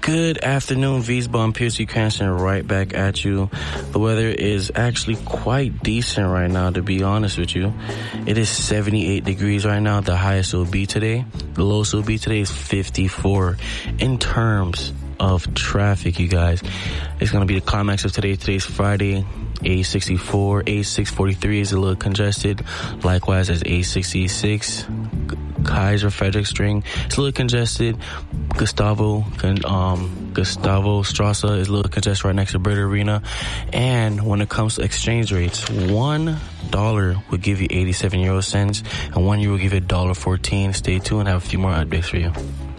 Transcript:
Good afternoon, Wiesbaden, PSC Cranston, right back at you. The weather is actually quite decent right now, to be honest with you. It is 78 degrees right now. The highest it will be today. The lowest it will be today is 54. In terms of traffic, you guys, it's going to be the climax of today. Today's Friday. A64, A643 is a little congested. Likewise as A66. Kaiser Frederick String, it's a little congested. Gustavo Strasse is a little congested right next to Bird Arena. And when it comes to exchange rates, $1 will give you 87 euro cents, and €1 will give you $1.14. Stay tuned, I have a few more updates for you.